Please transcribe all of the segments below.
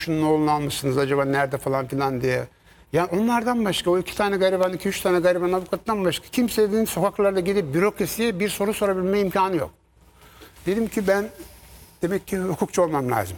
şunun oğlunu almışsınız acaba nerede falan filan diye. Yani onlardan başka o 2 tane gariban, 2-3 tane gariban avukattan başka kimsenin sokaklarda gidip bürokrasiye bir soru sorabilme imkanı yok. Dedim ki ben demek ki hukukçu olmam lazım.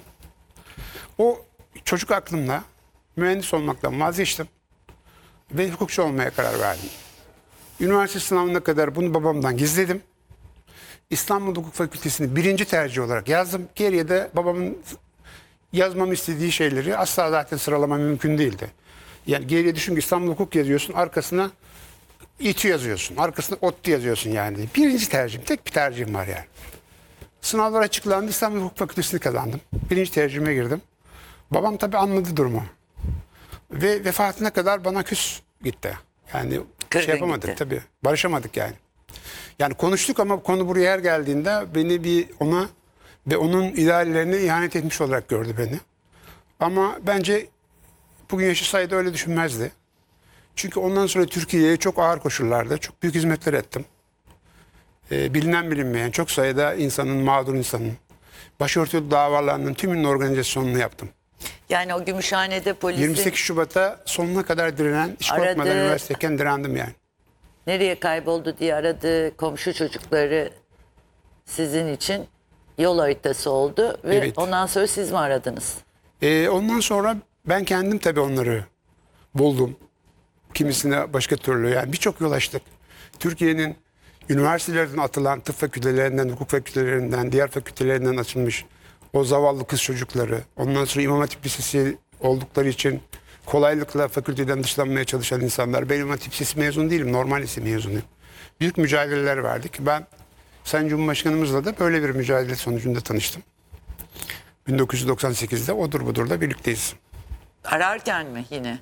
O çocuk aklımla mühendis olmaktan vazgeçtim ve hukukçu olmaya karar verdim. Üniversite sınavına kadar bunu babamdan gizledim. İstanbul Hukuk Fakültesini 1. tercih olarak yazdım. Geriye de babamın yazmamı istediği şeyleri asla zaten sıralamam mümkün değildi. Yani geriye düşün ki İstanbul Hukuk yazıyorsun, arkasına İTÜ yazıyorsun, arkasına ODTÜ yazıyorsun yani. 1. tercihim, tek bir tercihim var yani. Sınavlar açıklandı, İstanbul Hukuk Fakültesini kazandım. 1. tercihime girdim. Babam tabii anladı durumu. Ve vefatına kadar bana küs gitti. Yani Kırgın şey yapamadık gitti. tabii, barışamadık yani. Yani konuştuk ama konu buraya her geldiğinde beni bir ona ve onun ideallerine ihanet etmiş olarak gördü beni. Ama bence bugün yaşasaydı öyle düşünmezdi. Çünkü ondan sonra Türkiye'ye çok ağır koşullarda çok büyük hizmetler ettim. Bilinen bilinmeyen çok sayıda insanın, mağdur insanın, başörtülü davalarının tümünün organizasyonunu yaptım. Yani o Gümüşhane'de polisin 28 Şubat'a sonuna kadar direnen, hiç korkmadan Aradı. üniversiteyken direndim yani. nereye kayboldu diye aradığı komşu çocukları sizin için yol haritası oldu. Ve Evet. ondan sonra siz mi aradınız? Ondan sonra ben kendim tabii onları buldum. Kimisine başka türlü yani birçok yol açtık. Türkiye'nin üniversitelerden atılan tıp fakültelerinden, hukuk fakültelerinden, diğer fakültelerinden açılmış o zavallı kız çocukları, ondan sonra İmam Hatip Lisesi oldukları için kolaylıkla fakülteden dışlanmaya çalışan insanlar. Ben İmam Hatip Lisesi mezunu değilim, normal lise mezunuyum. Büyük mücadeleler verdik. Ben Sayın Cumhurbaşkanımızla da böyle bir mücadele sonucunda tanıştım. 1998'de odur budur da birlikteyiz. Ararken mi yine?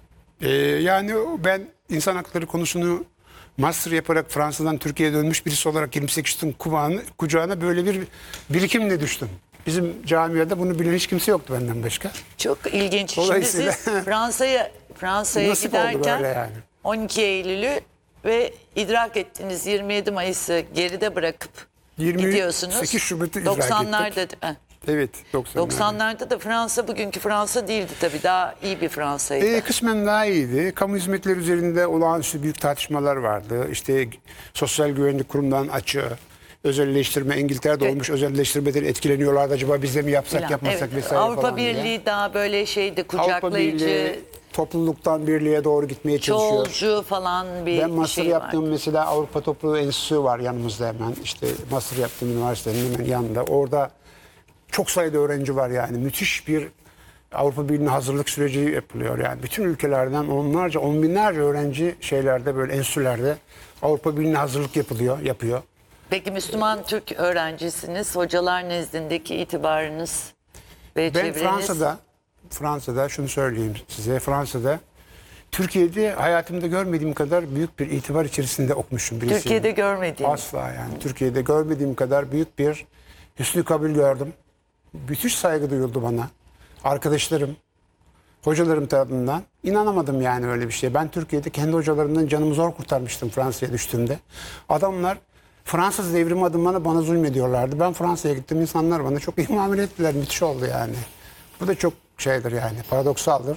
Yani ben insan hakları konusunu master yaparak Fransa'dan Türkiye'ye dönmüş birisi olarak 28 Şubat'ın kucağına böyle bir birikimle düştüm. Bizim camiada bunu bilen hiç kimse yoktu benden başka. Çok ilginç. Şimdi Dolayısıyla- siz Fransa'ya Nasip oldu giderken böyle yani. 12 Eylül'ü ve idrak ettiniz 27 Mayıs'ı geride bırakıp 28 gidiyorsunuz. Şubat'ı idrak 90'larda Evet, 90'lar. 90'larda da Fransa bugünkü Fransa değildi tabii. Daha iyi bir Fransa'ydı. Kısmen daha iyiydi. Kamu hizmetleri üzerinde olağanüstü büyük tartışmalar vardı. İşte Sosyal Güvenlik Kurumu'ndan açığı, özelleştirme, İngiltere'de olmuş özelleştirmeden etkileniyorlardı. Acaba biz de mi yapsak Falan. yapmasak Evet, vesaire Avrupa falan diye. Birliği daha böyle şeydi, Avrupa kucaklayıcı, Birliği topluluktan birliğe doğru gitmeye çalışıyor. çoğulcu falan bir Ben master şey yaptığım vardı. mesela Avrupa Topluluğu Enstitüsü var yanımızda hemen. İşte master yaptığım üniversitenin hemen yanında. Orada çok sayıda öğrenci var yani. Müthiş bir Avrupa Birliği'ne hazırlık süreci yapılıyor yani. Bütün ülkelerden onlarca, on binlerce öğrenci şeylerde böyle enstitülerde Avrupa Birliği'ne hazırlık yapıyor. Peki Müslüman Türk öğrencisiniz. Hocalar nezdindeki itibarınız ve Ben çevreniz... Fransa'da şunu söyleyeyim size. Fransa'da Türkiye'de hayatımda görmediğim kadar büyük bir itibar içerisinde okumuşum birisiyim. Türkiye'de görmediğiniz. Asla yani. Türkiye'de görmediğim kadar büyük bir hüsnü kabul gördüm. Müthiş saygı duyuldu bana. Arkadaşlarım, hocalarım tarafından. İnanamadım yani öyle bir şey. Ben Türkiye'de kendi hocalarımdan canımı zor kurtarmıştım Fransa'ya düştüğümde. Adamlar Fransız devrimi adımlarına bana zulmediyorlardı. Ben Fransa'ya gittim. İnsanlar bana çok iyi muamele ettiler. Müthiş oldu yani. Bu da çok şeydir yani. Paradoksaldır.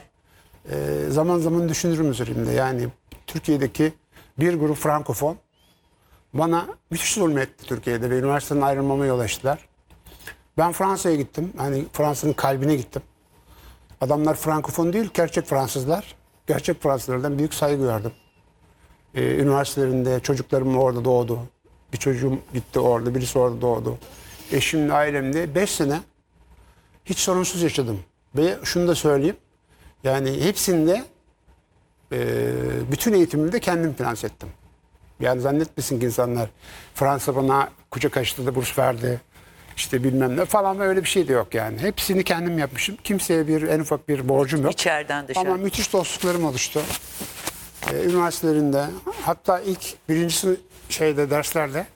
Zaman zaman düşünürüm üzerimde. Yani Türkiye'deki bir grup Frankofon bana müthiş zulmetti Türkiye'de ve üniversiteden ayrılmama yol açtılar. Ben Fransa'ya gittim. Hani Fransa'nın kalbine gittim. Adamlar Frankofon değil, gerçek Fransızlar. Gerçek Fransızlardan büyük saygı gördüm. Üniversitelerinde çocuklarım orada doğdu. Bir çocuğum gitti orada, birisi orada doğdu. Eşimle, ailemle 5 sene hiç sorunsuz yaşadım. Ve şunu da söyleyeyim. Yani hepsinde bütün eğitimimi de kendim finanse ettim. Yani zannetmesin ki insanlar Fransa bana kucak açtı da burs verdi. İşte bilmem ne falan öyle bir şey de yok yani. Hepsini kendim yapmışım. Kimseye en ufak bir borcum yok. İçeriden dışarı. Ama müthiş dostluklarım oluştu. Üniversitelerinde hatta ilk birincisi derslerde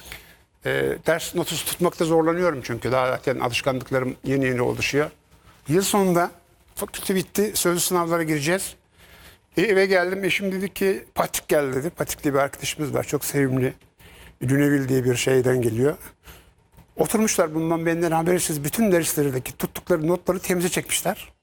ders notu tutmakta zorlanıyorum çünkü daha zaten alışkanlıklarım yeni oluşuyor. Yıl sonunda fakülte bitti. Sözlü sınavlara gireceğiz. Eve geldim. Eşim dedi ki Patrik geldi dedi. Patrik diye bir arkadaşımız var. Çok sevimli. Dünevil diye bir şeyden geliyor. Oturmuşlar bundan benden habersiz bütün derslerdeki tuttukları notları temize çekmişler.